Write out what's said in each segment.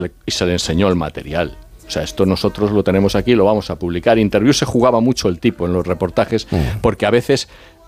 y se le enseñó el material. O sea, esto nosotros lo tenemos aquí, lo vamos a publicar. Interview se jugaba mucho el tipo en los reportajes porque a veces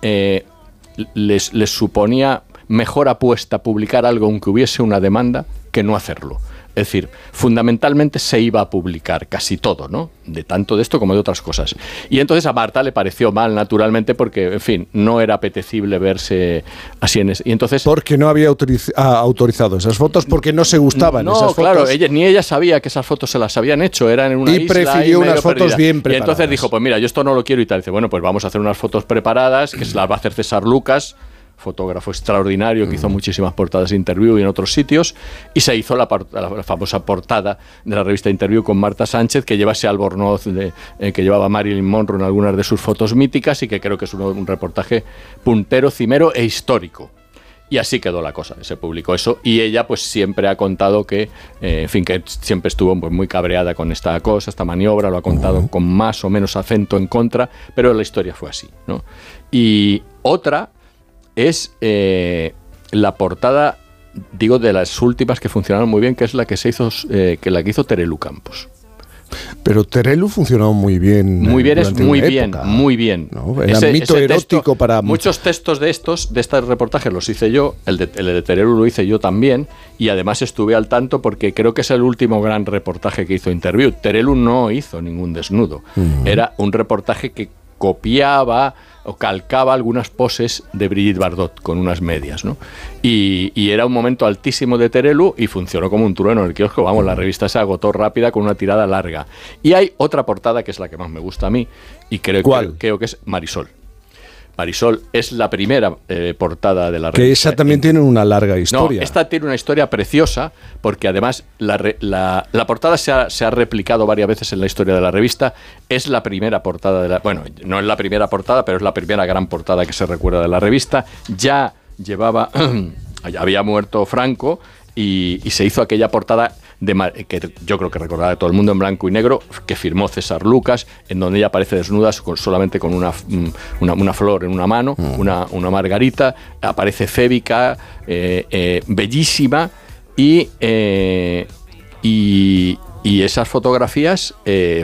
les suponía mejor apuesta publicar algo aunque hubiese una demanda que no hacerlo. Es decir, fundamentalmente se iba a publicar casi todo, ¿no? De tanto de esto como de otras cosas. Y entonces a Marta le pareció mal, naturalmente, porque, en fin, no era apetecible verse así en ese. Y entonces, porque no había autorizado esas fotos, porque no se gustaban esas fotos. No, claro, ni ella sabía que esas fotos se las habían hecho, eran en una isla. Y prefirió unas fotos perdida. bien preparadas. Y entonces dijo, pues mira, yo esto no lo quiero y tal. Dice, bueno, pues vamos a hacer unas fotos preparadas, que se las va a hacer César Lucas, fotógrafo extraordinario que hizo muchísimas portadas de Interview y en otros sitios, y se hizo la famosa portada de la revista Interview con Marta Sánchez, que lleva ese albornoz que llevaba Marilyn Monroe en algunas de sus fotos míticas y que creo que es un reportaje puntero, cimero e histórico. Y así quedó la cosa, se publicó eso, y ella pues siempre ha contado que, en fin, que siempre estuvo pues, muy cabreada con esta cosa, esta maniobra, lo ha contado con más o menos acento en contra, pero la historia fue así, ¿no? Y otra es la portada, digo, de las últimas que funcionaron muy bien, que es la que se hizo, la que hizo Terelu Campos. Pero Terelu funcionó muy bien. Muy bien, es muy bien, muy bien. ¿No? Era mito erótico texto, para muchos textos de estos reportajes los hice yo, el de Terelu lo hice yo también, y además estuve al tanto porque creo que es el último gran reportaje que hizo Interview. Terelu no hizo ningún desnudo. Era un reportaje que copiaba o calcaba algunas poses de Brigitte Bardot con unas medias, ¿no? Y era un momento altísimo de Terelu y funcionó como un trueno en el kiosco. Vamos, la revista se agotó rápida con una tirada larga. Y hay otra portada que es la que más me gusta a mí y creo que es Marisol. Marisol es la primera portada de la revista. Que esa también tiene una larga historia. No, esta tiene una historia preciosa porque además la portada se ha replicado varias veces en la historia de la revista. Es la primera portada de la... Bueno, no es la primera portada, pero es la primera gran portada que se recuerda de la revista. Ya llevaba... había muerto Franco y se hizo aquella portada que yo creo que recordará todo el mundo, en blanco y negro, que firmó César Lucas, en donde ella aparece desnuda solamente con una flor en una mano, una margarita, aparece fébica, bellísima, y esas fotografías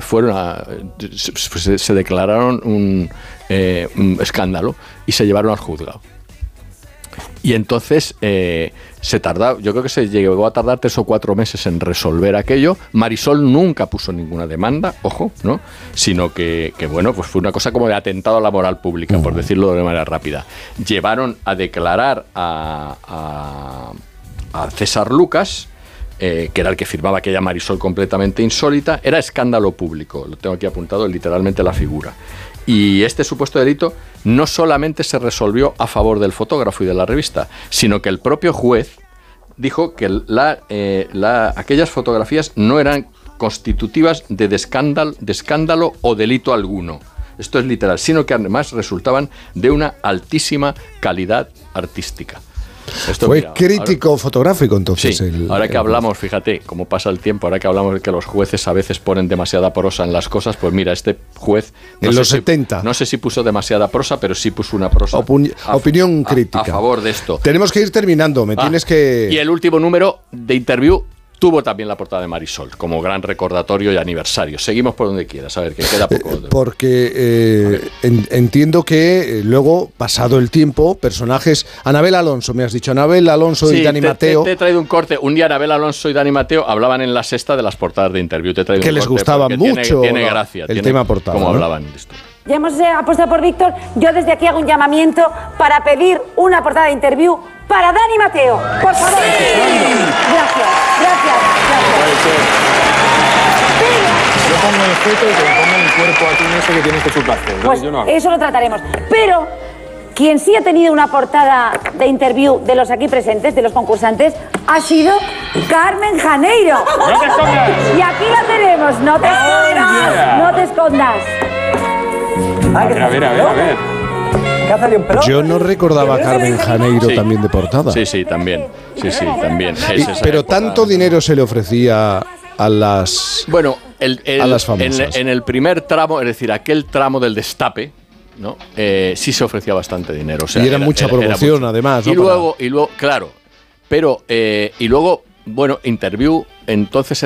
se declararon un escándalo y se llevaron al juzgado. Y entonces se tardó, yo creo que se llegó a tardar 3 o 4 meses en resolver aquello. Marisol nunca puso ninguna demanda, ojo, ¿no? Sino que bueno, pues fue una cosa como de atentado a la moral pública, por decirlo de manera rápida. Llevaron a declarar a César Lucas, que era el que firmaba aquella Marisol completamente insólita. Era escándalo público, lo tengo aquí apuntado, literalmente la figura. Y este supuesto delito no solamente se resolvió a favor del fotógrafo y de la revista, sino que el propio juez dijo que aquellas fotografías no eran constitutivas de escándalo o delito alguno. Esto es literal, sino que además resultaban de una altísima calidad artística. Fue crítico fotográfico entonces. Sí, ahora que hablamos, fíjate cómo pasa el tiempo, ahora que hablamos de que los jueces a veces ponen demasiada prosa en las cosas, pues mira, este juez... En los 70. No sé si puso demasiada prosa, pero sí puso una prosa. Opinión crítica. A favor de esto. Tenemos que ir terminando, tienes que... Y el último número de Interview tuvo también la portada de Marisol, como gran recordatorio y aniversario. Seguimos por donde quieras, a ver, que queda poco. Porque entiendo que luego, pasado el tiempo, personajes... Anabel Alonso, me has dicho, Anabel Alonso y Dani Mateo... Te he traído un corte. Un día Anabel Alonso y Dani Mateo hablaban en La Sexta de las portadas de Interview. Te he traído que un les corte gustaba mucho tiene gracia. El tema portada. Como ¿no? hablaban de esto. Ya hemos apostado por Víctor. Yo desde aquí hago un llamamiento para pedir una portada de Interview para Dani Mateo. Por favor. Gracias. Yo pongo el feto y que le ponga el cuerpo a ti en ese que tienes que chuparse. Pues yo no hago. Eso lo trataremos. Pero quien sí ha tenido una portada de Interview de los aquí presentes, de los concursantes, ha sido Carmen Janeiro. ¡No te escondas! Y aquí la tenemos. No te escondas. Yeah. No te escondas. A ver. Yo no recordaba a Carmen Janeiro también de portada. Sí, también. También. Pero tanto dinero se le ofrecía a las... Bueno, a las famosas. En el primer tramo, es decir, aquel tramo del destape, ¿no? Sí se ofrecía bastante dinero. O sea, y era mucha promoción, además. Y luego, claro. Pero, y luego, bueno, Interview, entonces